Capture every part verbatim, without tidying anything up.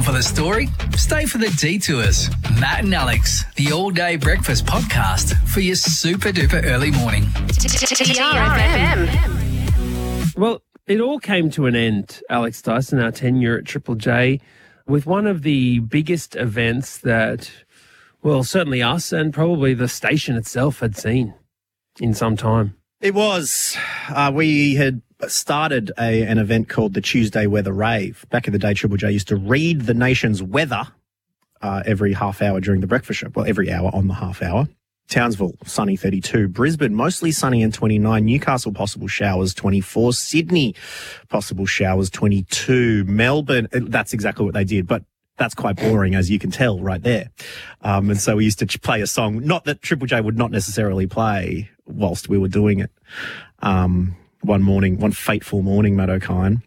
for the story? Stay for the detours. Matt and Alex, the all-day breakfast podcast for your super-duper early morning. T R F M. Well, it all came to an end, Alex Dyson, our tenure at Triple J, with one of the biggest events that, well, certainly us and probably the station itself had seen in some time. It was. Uh, we had started a, an event called the Tuesday Weather Rave. Back in the day, Triple J used to read the nation's weather uh, every half hour during the breakfast show. Well, every hour on the half hour. Townsville, sunny thirty-two. Brisbane, mostly sunny and twenty-nine. Newcastle, possible showers, twenty-four. Sydney, possible showers, twenty-two. Melbourne, that's exactly what they did, but that's quite boring, as you can tell right there. Um, and so we used to play a song, not that Triple J would not necessarily play whilst we were doing it. Um, one morning, one fateful morning, Matt O'Kine,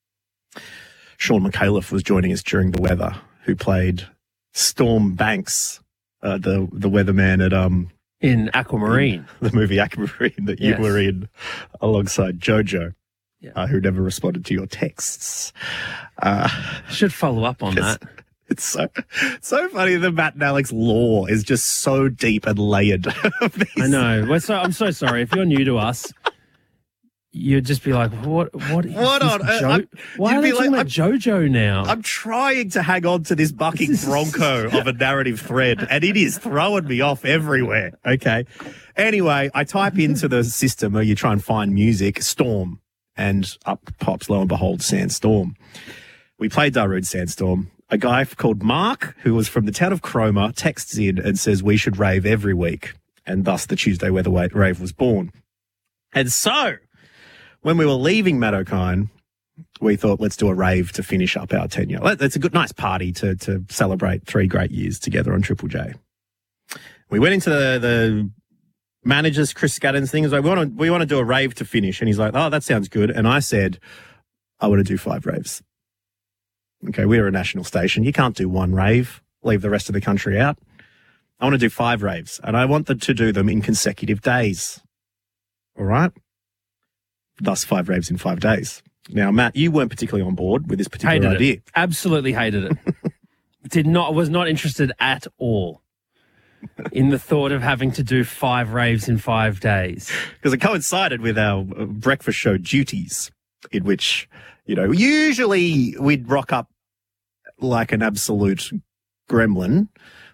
Sean McAuliffe was joining us during the weather, who played Storm Banks, uh, the the weatherman at um in Aquamarine, in the movie Aquamarine that you yes. were in, alongside Jojo, yeah. uh, who never responded to your texts. Uh, Should follow up on that. It's so so funny that Matt and Alex lore is just so deep and layered. I know. We're so, I'm so sorry. If you're new to us, you'd just be like, what What is What this on earth? Jo- I'm- Why you'd are be they talking like, about JoJo now? I'm trying to hang on to this bucking This is- bronco of a narrative thread, and it is throwing me off everywhere. Okay. Anyway, I type into the system where you try and find music, Storm, and up pops, lo and behold, Sandstorm. We played Darude Sandstorm. A guy called Mark, who was from the town of Cromer, texts in and says we should rave every week, and thus the Tuesday Weather Rave was born. And so, when we were leaving Matt O'Kine, we thought, let's do a rave to finish up our tenure. It's a good, nice party to to celebrate three great years together on Triple J. We went into the, the manager's, Chris Scadden's thing. He was like, we want to we want to do a rave to finish. And he's like, oh, that sounds good. And I said, I want to do five raves. Okay, we're a national station. You can't do one rave, leave the rest of the country out. I want to do five raves, and I want them to do them in consecutive days. All right? Thus, five raves in five days. Now, Matt, you weren't particularly on board with this particular hated idea. it. Absolutely hated it. Did not, was not interested at all in the thought of having to do five raves in five days. Because it coincided with our uh, breakfast show duties, in which, you know, usually we'd rock up like an absolute gremlin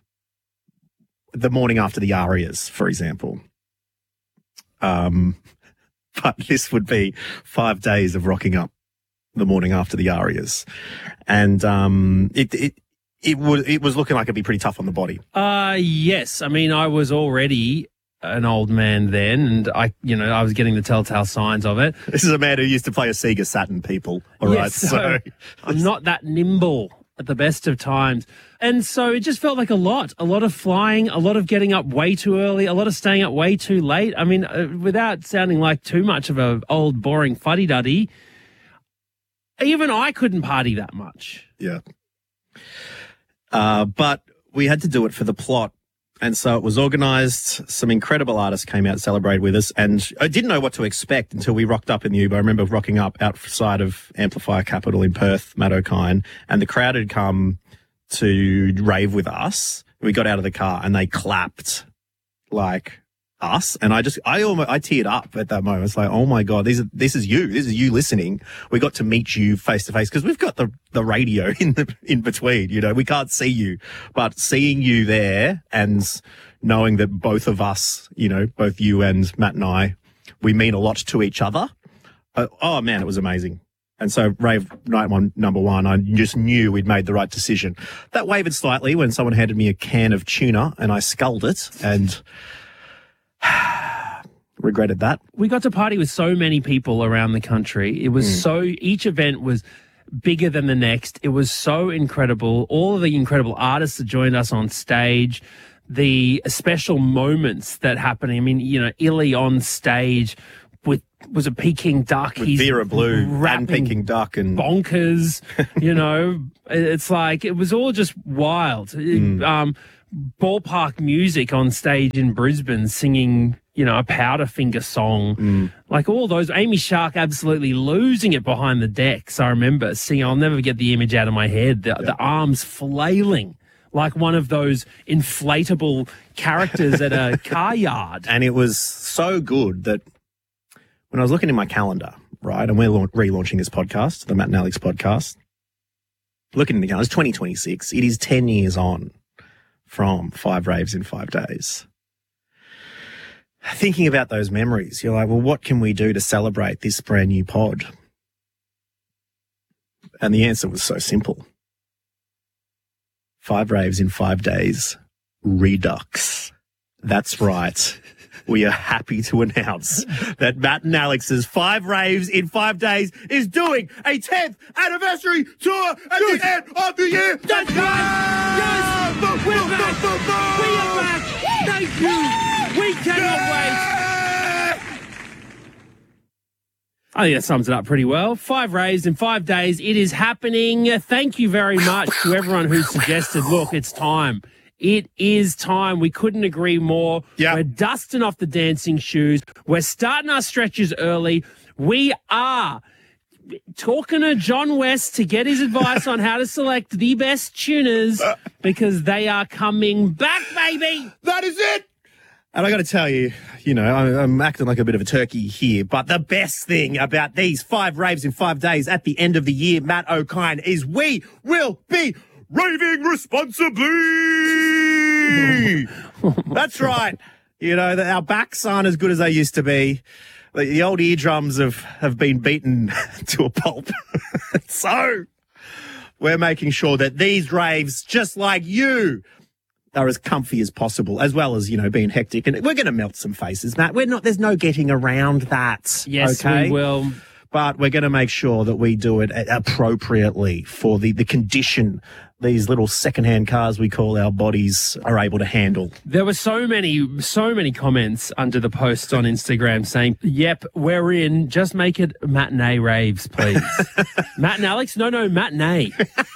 the morning after the Arias, for example. Um, but this would be five days of rocking up the morning after the Arias. And um, it, it, it, was, it was looking like it'd be pretty tough on the body. Uh, yes. I mean, I was already an old man then, and I, you know, I was getting the telltale signs of it. This is a man who used to play a Sega Saturn, people. All right, Yes, so so I'm not that nimble at the best of times. And so it just felt like a lot, a lot of flying, a lot of getting up way too early, a lot of staying up way too late. I mean, uh, without sounding like too much of a old boring fuddy-duddy, even I couldn't party that much. Yeah. Uh, but we had to do it for the plot. And so it was organised. Some incredible artists came out and celebrated with us. And I didn't know what to expect until we rocked up in the Uber. I remember rocking up outside of Amplifier Capital in Perth, Matt O'Kine, and the crowd had come to rave with us. We got out of the car and they clapped like us. And I just, I almost, I teared up at that moment. It's like, oh my God, this is, this is you. This is you listening. We got to meet you face to face because we've got the, the radio in the, in between, you know, we can't see you, but seeing you there and knowing that both of us, you know, both you and Matt and I, we mean a lot to each other. Uh, oh man, it was amazing. And so rave night one, number one, I just knew we'd made the right decision. That wavered slightly when someone handed me a can of tuna and I sculled it and regretted that. We got to party with so many people around the country. It was mm. so, each event was bigger than the next. It was so incredible. All of the incredible artists that joined us on stage, the special moments that happened. I mean, you know, Illy on stage with, was a Peking duck. With He's Vera Blue and rapping Peking duck and bonkers, you know, it's like, it was all just wild. Mm. Um, ballpark music on stage in Brisbane singing, you know, a Powderfinger song. Mm. Like all those. Amy Shark absolutely losing it behind the decks. I remember seeing, I'll never get the image out of my head, the, the arms flailing like one of those inflatable characters at a car yard. And it was so good that when I was looking in my calendar, right, and we're la- relaunching this podcast, the Matt and Alex podcast, looking in the calendar, it's twenty twenty-six. It is ten years on from Five Raves in Five Days. Thinking about those memories, you're like, well, what can we do to celebrate this brand new pod? And the answer was so simple. Five Raves in Five Days Redux. That's right. We are happy to announce that Matt and Alex's Five Raves in Five Days is doing a tenth anniversary tour at the end of the year. That's right. Yes. We're back. We are back. Thank you. We cannot wait. I think that sums it up pretty well. Five Raves in five days. It is happening. Thank you very much to everyone who suggested, look, it's time. It is time. We couldn't agree more. Yep. We're dusting off the dancing shoes. We're starting our stretches early. We are talking to John West to get his advice on how to select the best tuners because they are coming back, baby. That is it. And I got to tell you, you know, I'm, I'm acting like a bit of a turkey here, but the best thing about these Five Raves in Five Days at the end of the year, Matt O'Kine, is we will be raving responsibly. That's right. You know, that our backs aren't as good as they used to be. The, the old eardrums have, have been beaten to a pulp. So we're making sure that these raves, just like you, are as comfy as possible, as well as, you know, being hectic. And we're going to melt some faces, Matt. We're not, there's no getting around that. Yes, okay? we will. But we're going to make sure that we do it appropriately for the, the condition these little secondhand cars we call our bodies are able to handle. There were so many, so many comments under the post on Instagram saying, yep, we're in. Just make it matinee raves, please. Matt and Alex? No, no, matinee.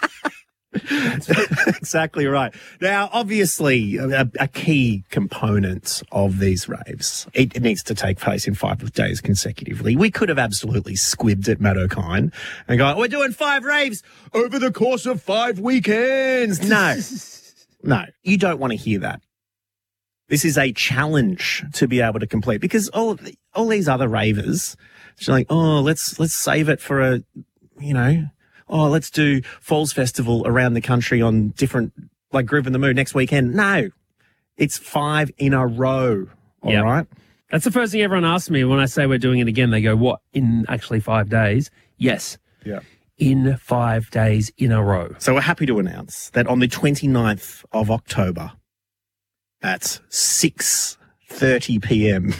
Exactly right. Now, obviously, a, a key component of these raves, it, it needs to take place in five days consecutively. We could have absolutely squibbed at Matt O'Kine and go, we're doing five raves over the course of five weekends. No, no, you don't want to hear that. This is a challenge to be able to complete because all all these other ravers, it's like, oh, let's let's save it for a, you know. Oh, let's do Falls Festival around the country on different, like Groove in the Mood next weekend. No, it's five in a row. All Yep. right. That's the first thing everyone asks me when I say we're doing it again. They go, what, in actually five days? Yes. Yeah. In five days in a row. So we're happy to announce that on the twenty-ninth of October at six thirty p.m.,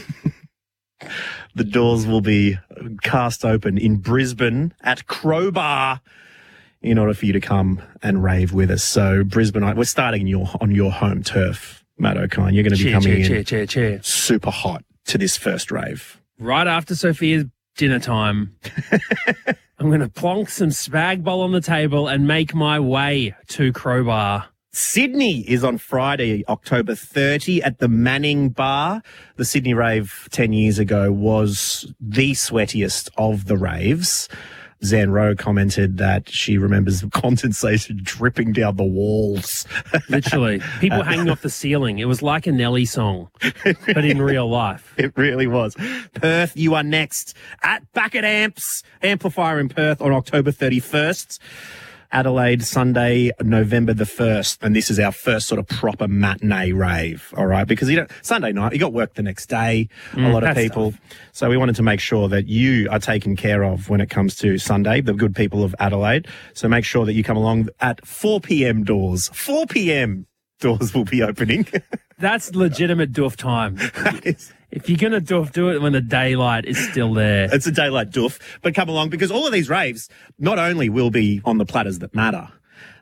the doors will be cast open in Brisbane at Crowbar in order for you to come and rave with us. So Brisbane, we're starting your, on your home turf, Matt O'Kine. You're going to be Cheer, coming cheer, in cheer, cheer, cheer. super hot to this first rave. Right after Sophia's dinner time, I'm going to plonk some spag bol on the table and make my way to Crowbar. Sydney is on Friday, October thirtieth at the Manning Bar. The Sydney rave ten years ago was the sweatiest of the raves. Zan Rowe commented that she remembers condensation dripping down the walls. Literally. People hanging off the ceiling. It was like a Nelly song, but in real life. It really was. Perth, you are next at Back at Amps Amplifier in Perth on October thirty-first. Adelaide, Sunday, November the first. And this is our first sort of proper matinee rave, all right? Because you know, Sunday night, you got work the next day, Mm, a lot of that's people. So we wanted to make sure that you are taken care of when it comes to Sunday, the good people of Adelaide. So make sure that you come along at four p.m. doors. four p.m. doors will be opening. That's legitimate doof time. It's, If you're going to doof, do it when the daylight is still there. it's a daylight doof, but come along because all of these raves not only will be on the platters that matter,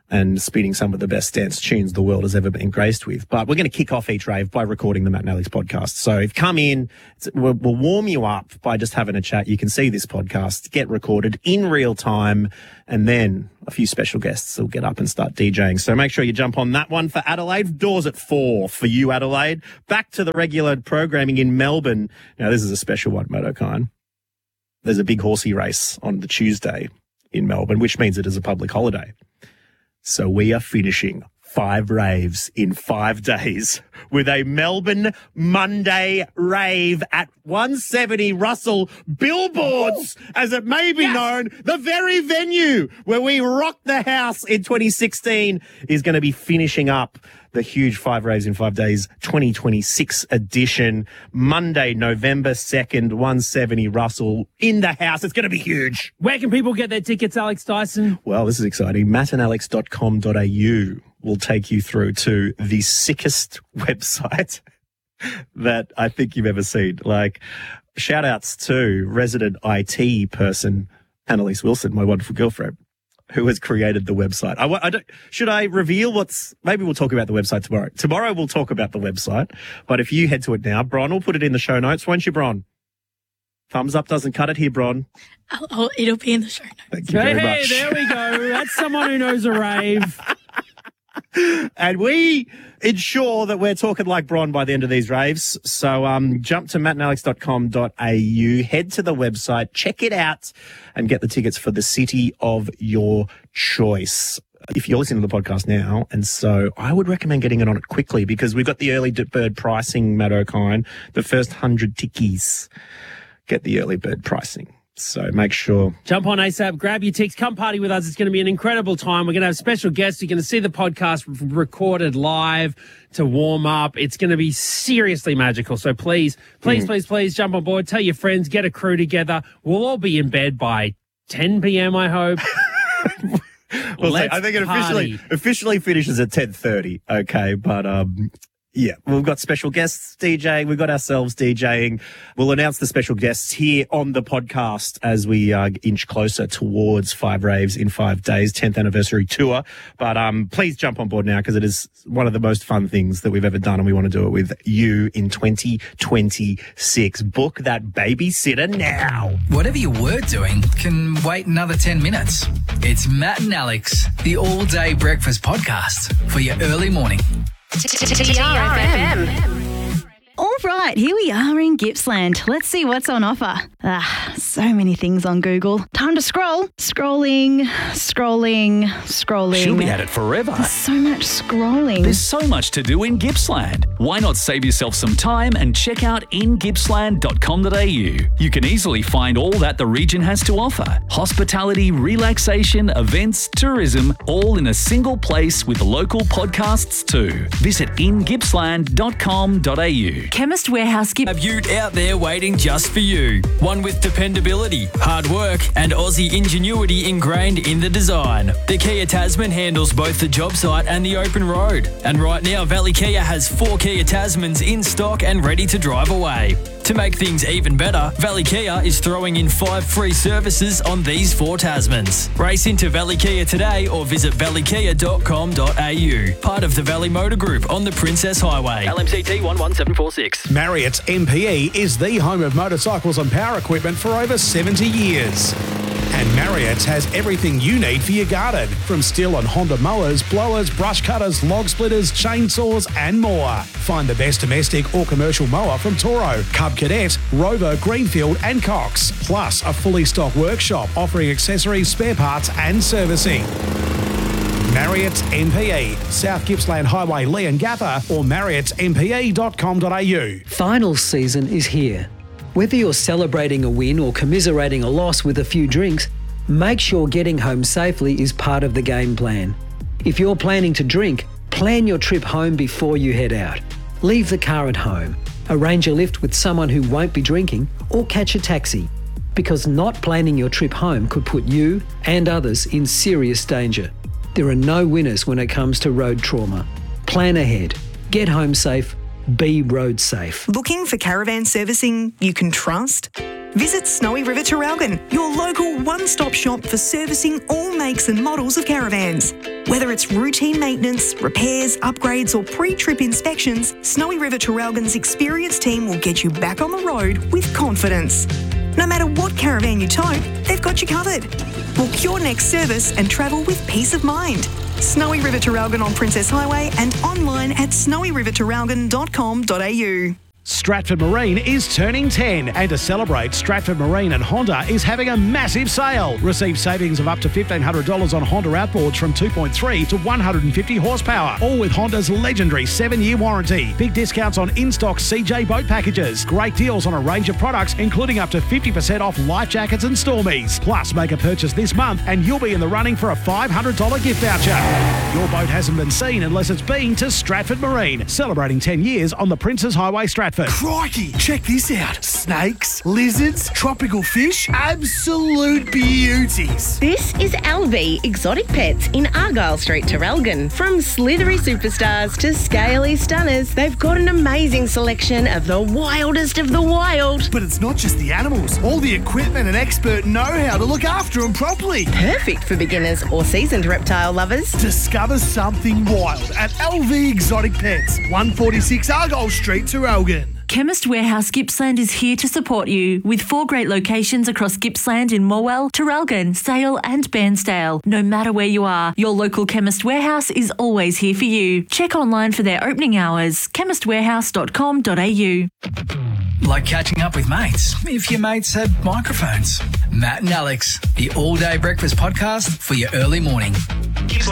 and spinning some of the best dance tunes the world has ever been graced with. But we're going to kick off each rave by recording the Matt and Alex podcast. So if you come in, we'll, we'll warm you up by just having a chat. You can see this podcast get recorded in real time, and then a few special guests will get up and start DJing. So make sure you jump on that one for Adelaide. Doors at four for you, Adelaide. Back to the regular programming in Melbourne. Now, this is a special one, Matt O'Kine. There's a big horsey race on the Tuesday in Melbourne, which means it is a public holiday. So we are finishing five raves in five days with a Melbourne Monday rave at one seventy Russell Billboards, as it may be yes. known. The very venue where we rocked the house in twenty sixteen is going to be finishing up the huge Five Raves in Five Days twenty twenty-six edition. Monday, November second, one seventy Russell in the house. It's going to be huge. Where can people get their tickets, Alex Dyson? Well, this is exciting. matt and alex dot com dot a u will take you through to the sickest website that I think you've ever seen. Like, shout outs to resident I T person, Annalise Wilson, my wonderful girlfriend, who has created the website. I, I don't, should I reveal what's, maybe we'll talk about the website tomorrow. Tomorrow we'll talk about the website, but if you head to it now, Bron will put it in the show notes, won't you, Bron? Thumbs up doesn't cut it here, Bron. I'll, I'll, it'll be in the show notes. Thank you hey, very hey, much. There we go. That's someone who knows a rave. And we ensure that we're talking like Bron by the end of these raves. So um, jump to matt and alex dot com dot a u, head to the website, check it out, and get the tickets for the city of your choice. If you're listening to the podcast now, and so I would recommend getting it on it quickly, because we've got the early bird pricing, Matt O'Kine. The first hundred tickies get the early bird pricing. So make sure. Jump on ASAP, grab your ticks, come party with us. It's going to be an incredible time. We're going to have special guests. You're going to see the podcast recorded live to warm up. It's going to be seriously magical. So please, please, mm. please, please jump on board. Tell your friends, get a crew together. We'll all be in bed by ten p.m., I hope. Well, Let's I think it party. officially officially finishes at ten thirty. Okay, but um, yeah, we've got special guests DJing. We've got ourselves DJing. We'll announce the special guests here on the podcast as we uh, inch closer towards Five Raves in Five Days, tenth anniversary tour. But um, please jump on board now, because it is one of the most fun things that we've ever done, and we want to do it with you in twenty twenty-six. Book that babysitter now. Whatever you were doing can wait another ten minutes. It's Matt and Alex, the all-day breakfast podcast for your early morning. T R F M. All right, here we are in Gippsland. Let's see what's on offer. Ah, so many things on Google. Time to scroll. Scrolling, scrolling, scrolling. She'll be at it forever. There's so much scrolling. There's so much to do in Gippsland. Why not save yourself some time and check out in gippsland dot com dot a u? You can easily find all that the region has to offer. Hospitality, relaxation, events, tourism, all in a single place with local podcasts too. Visit in gippsland dot com dot a u. Chemist Warehouse Gipp. A beaut out there waiting just for you. One with dependability, hard work, and Aussie ingenuity ingrained in the design. The Kia Tasman handles both the job site and the open road. And right now, Valley Kia has four Kia Tasmans in stock and ready to drive away. To make things even better, Valley Kia is throwing in five free services on these four Tasmans. Race into Valley Kia today or visit valley kia dot com dot a u. Part of the Valley Motor Group on the Princess Highway. L M C T one one seven four six. Marriott's M P E is the home of motorcycles and power equipment for over seventy years. And Marriott's has everything you need for your garden, from Stihl and Honda mowers, blowers, brush cutters, log splitters, chainsaws and more. Find the best domestic or commercial mower from Toro, Cub Cadet, Rover, Greenfield and Cox. Plus a fully stocked workshop offering accessories, spare parts and servicing. Marriott's M P E, South Gippsland Highway, Leongatha, or marriotts m p e dot com dot a u. Final season is here. Whether you're celebrating a win or commiserating a loss with a few drinks, make sure getting home safely is part of the game plan. If you're planning to drink, plan your trip home before you head out. Leave the car at home, arrange a lift with someone who won't be drinking, or catch a taxi, because not planning your trip home could put you and others in serious danger. There are no winners when it comes to road trauma. Plan ahead, get home safe, be road safe. Looking for caravan servicing you can trust? Visit Snowy River Traralgon, your local one-stop shop for servicing all makes and models of caravans. Whether it's routine maintenance, repairs, upgrades or pre-trip inspections, Snowy River Traralgon's experienced team will get you back on the road with confidence. No matter what caravan you tow, they've got you covered. Book your next service and travel with peace of mind. Snowy River Traralgon on Princess Highway and online at snowy river traralgon dot com dot a u. Stratford Marine is turning ten, and to celebrate, Stratford Marine and Honda is having a massive sale. Receive savings of up to fifteen hundred dollars on Honda outboards from two point three to one hundred fifty horsepower, all with Honda's legendary seven-year warranty. Big discounts on in-stock C J boat packages. Great deals on a range of products, including up to fifty percent off life jackets and Stormies. Plus, make a purchase this month and you'll be in the running for a five hundred dollars gift voucher. Your boat hasn't been seen unless it's been to Stratford Marine, celebrating ten years on the Princes Highway, Stratford. Crikey, check this out. Snakes, lizards, tropical fish, absolute beauties. This is L V Exotic Pets in Argyle Street, Traralgon. From slithery superstars to scaly stunners, they've got an amazing selection of the wildest of the wild. But it's not just the animals. All the equipment and expert know-how to look after them properly. Perfect for beginners or seasoned reptile lovers. Discover something wild at L V Exotic Pets, one forty-six Argyle Street, Traralgon. Chemist Warehouse Gippsland is here to support you with four great locations across Gippsland in Morwell, Traralgon, Sale and Bairnsdale. No matter where you are, your local Chemist Warehouse is always here for you. Check online for their opening hours, chemist warehouse dot com dot a u. Like catching up with mates, if your mates had microphones. Matt and Alex, the all-day breakfast podcast for your early morning.